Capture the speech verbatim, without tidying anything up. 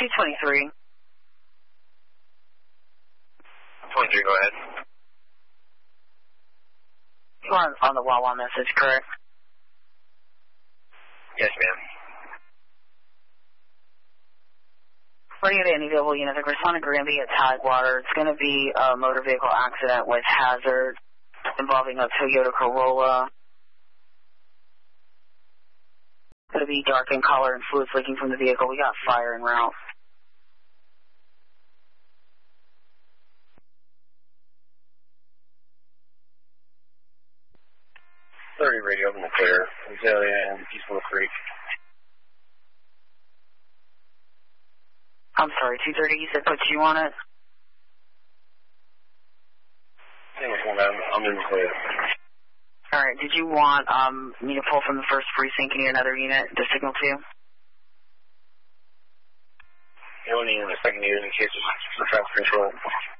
two twenty-three. twenty-three, go ahead. You are on the Wawa message, correct? Yes, ma'am. Ready to any available unit. The responding Granby at Tidewater. It's going to be a motor vehicle accident with hazard involving a Toyota Corolla. It's going to be dark in color and fluids leaking from the vehicle. We got fire en route. thirty radio in the clear. Azalea and Peaceful Creek. I'm sorry, two thirty, you said put you on it? I'm in the clear. All right, did you want um, me to pull from the first precinct and need another unit to signal to? You only need a second unit in case of traffic control.